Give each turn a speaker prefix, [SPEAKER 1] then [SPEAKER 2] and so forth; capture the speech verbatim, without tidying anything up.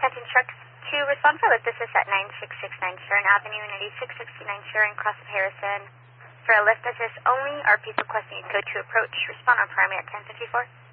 [SPEAKER 1] Attention trucks to respond for lift assist at nine six six nine Sharon Avenue and eighty-six sixty-nine Sharon, cross of Harrison. For a lift assist only, R P's requesting you go to approach. Respond on primary at ten fifty-four.